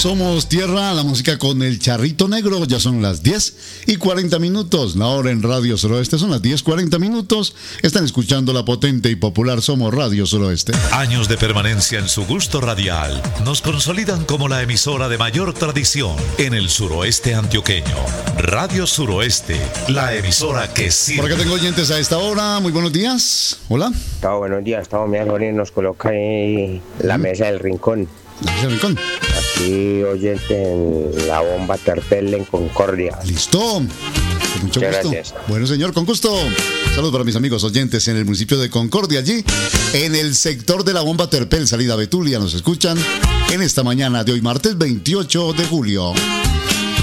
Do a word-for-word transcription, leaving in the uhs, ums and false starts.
Somos Tierra, la música con el Charrito Negro. Ya son las diez y cuarenta minutos. La hora en Radio Suroeste son las diez y cuarenta minutos. Están escuchando la potente y popular Somos Radio Suroeste. Años de permanencia en su gusto radial nos consolidan como la emisora de mayor tradición en el suroeste antioqueño. Radio Suroeste, la emisora que sirve. Por acá tengo oyentes a esta hora. Muy buenos días. Hola. Gustavo, buenos días. Gustavo, mira, nos coloca ahí la mesa del rincón. La mesa del rincón. Aquí oyente en la bomba Terpel en Concordia. Listo. Con mucho Muchas gusto. gracias. Bueno, señor, con gusto. Saludos para mis amigos oyentes en el municipio de Concordia, allí en el sector de la bomba Terpel, salida Betulia. Nos escuchan en esta mañana de hoy, martes veintiocho de julio.